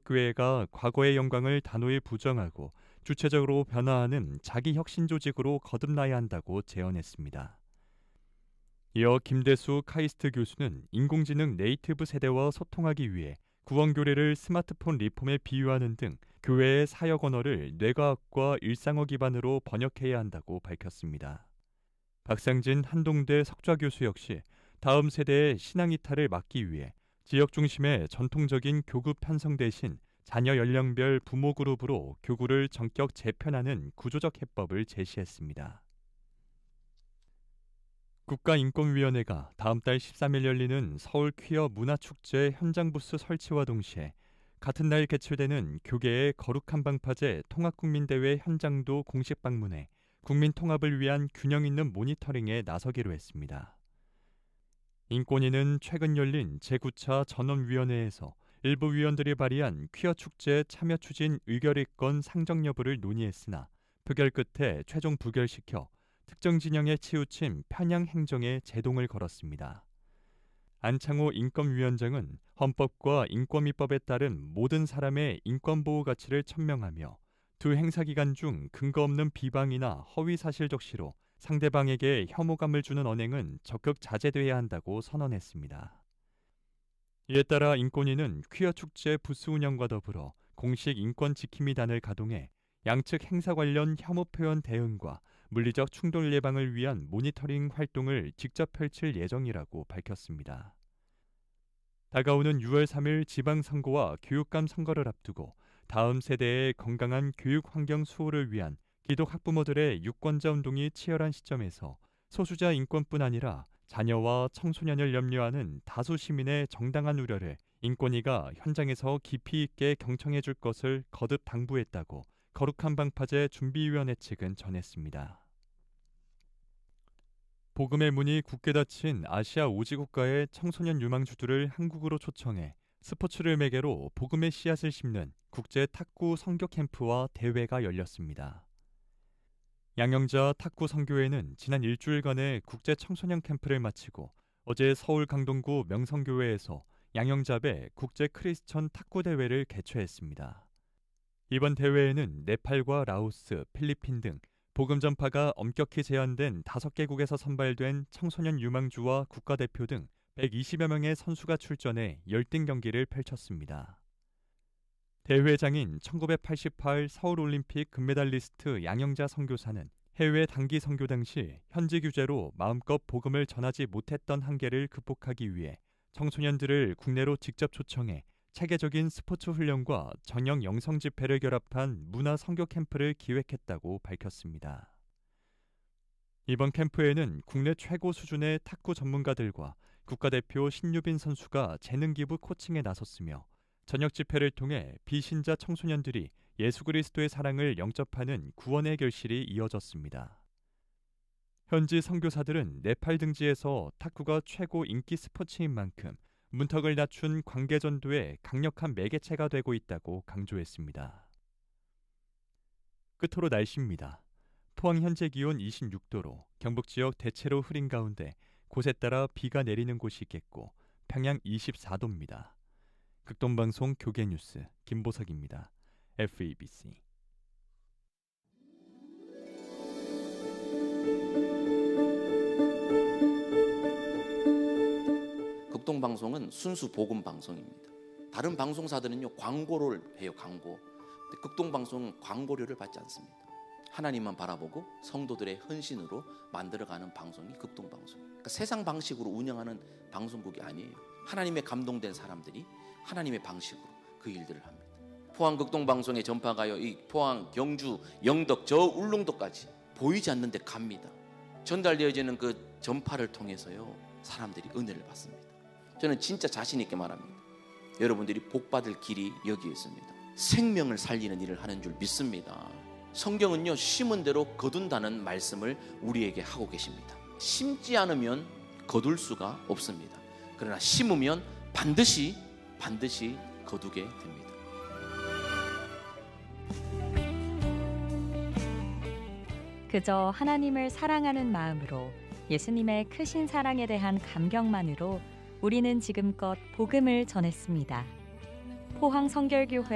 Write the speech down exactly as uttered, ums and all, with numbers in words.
개척교회가 과거의 영광을 단호히 부정하고 주체적으로 변화하는 자기 혁신 조직으로 거듭나야 한다고 제언했습니다. 이어 김대수 카이스트 교수는 인공지능 네이티브 세대와 소통하기 위해 구원교례를 스마트폰 리폼에 비유하는 등 교회의 사역 언어를 뇌과학과 일상어 기반으로 번역해야 한다고 밝혔습니다. 박상진 한동대 석좌 교수 역시 다음 세대의 신앙 이탈을 막기 위해 지역 중심의 전통적인 교구 편성 대신 자녀 연령별 부모 그룹으로 교구를 전격 재편하는 구조적 해법을 제시했습니다. 국가인권위원회가 다음 달 십삼 일 열리는 서울 퀴어 문화축제 현장 부스 설치와 동시에 같은 날 개최되는 교계의 거룩한 방파제 통합국민대회 현장도 공식 방문해 국민 통합을 위한 균형 있는 모니터링에 나서기로 했습니다. 인권위는 최근 열린 제구 차 전원위원회에서 일부 위원들이 발의한 퀴어 축제 참여 추진 의결의건 상정 여부를 논의했으나 표결 끝에 최종 부결시켜 특정 진영에 치우친 편향 행정에 제동을 걸었습니다. 안창호 인권위원장은 헌법과 인권위법에 따른 모든 사람의 인권보호 가치를 천명하며 두 행사 기간 중 근거 없는 비방이나 허위 사실 적시로 상대방에게 혐오감을 주는 언행은 적극 자제돼야 한다고 선언했습니다. 이에 따라 인권위는 퀴어 축제 부스 운영과 더불어 공식 인권지킴이단을 가동해 양측 행사 관련 혐오 표현 대응과 물리적 충돌 예방을 위한 모니터링 활동을 직접 펼칠 예정이라고 밝혔습니다. 다가오는 유월 삼일 지방선거와 교육감 선거를 앞두고 다음 세대의 건강한 교육 환경 수호를 위한 기독 학부모들의 유권자 운동이 치열한 시점에서 소수자 인권뿐 아니라 자녀와 청소년을 염려하는 다수 시민의 정당한 우려를 인권위가 현장에서 깊이 있게 경청해 줄 것을 거듭 당부했다고 거룩한 방파제 준비위원회 측은 전했습니다. 복음의 문이 굳게 닫힌 아시아 오지 국가의 청소년 유망주들을 한국으로 초청해 스포츠를 매개로 복음의 씨앗을 심는 국제 탁구 선교 캠프와 대회가 열렸습니다. 양영자 탁구 선교회는 지난 일주일간의 국제 청소년 캠프를 마치고 어제 서울 강동구 명성교회에서 양영잡의 국제 크리스천 탁구 대회를 개최했습니다. 이번 대회에는 네팔과 라오스, 필리핀 등 복음 전파가 엄격히 제한된 다섯 개국에서 선발된 청소년 유망주와 국가대표 등 백이십여 명의 선수가 출전해 열띤 경기를 펼쳤습니다. 대회장인 천구백팔십팔 서울올림픽 금메달리스트 양영자 선교사는 해외 단기 선교 당시 현지 규제로 마음껏 복음을 전하지 못했던 한계를 극복하기 위해 청소년들을 국내로 직접 초청해 체계적인 스포츠 훈련과 전형 영성 집회를 결합한 문화 선교 캠프를 기획했다고 밝혔습니다. 이번 캠프에는 국내 최고 수준의 탁구 전문가들과 국가대표 신유빈 선수가 재능 기부 코칭에 나섰으며 저녁 집회를 통해 비신자 청소년들이 예수 그리스도의 사랑을 영접하는 구원의 결실이 이어졌습니다. 현지 선교사들은 네팔 등지에서 탁구가 최고 인기 스포츠인 만큼 문턱을 낮춘 관계전도에 강력한 매개체가 되고 있다고 강조했습니다. 끝으로 날씨입니다. 포항 현재 기온 이십육 도로 경북 지역 대체로 흐린 가운데 곳에 따라 비가 내리는 곳이 있겠고 평양 이십사 도입니다. 극동방송 교계뉴스 김보석입니다. 에프이비씨 극동방송은 순수 복음 방송입니다. 다른 방송사들은요 광고를 해요. 광고. 근데 극동방송은 광고료를 받지 않습니다. 하나님만 바라보고 성도들의 헌신으로 만들어가는 방송이 극동방송이에요. 그러니까 세상 방식으로 운영하는 방송국이 아니에요. 하나님의 감동된 사람들이 하나님의 방식으로 그 일들을 합니다. 포항 극동방송의 전파가요 이 포항, 경주, 영덕, 저 울릉도까지 보이지 않는데 갑니다. 전달되어지는 그 전파를 통해서요 사람들이 은혜를 받습니다. 저는 진짜 자신 있게 말합니다. 여러분들이 복받을 길이 여기에 있습니다. 생명을 살리는 일을 하는 줄 믿습니다. 성경은요 심은 대로 거둔다는 말씀을 우리에게 하고 계십니다. 심지 않으면 거둘 수가 없습니다. 그러나 심으면 반드시 반드시 거두게 됩니다. 그저 하나님을 사랑하는 마음으로 예수님의 크신 사랑에 대한 감격만으로 우리는 지금껏 복음을 전했습니다. 포항 성결교회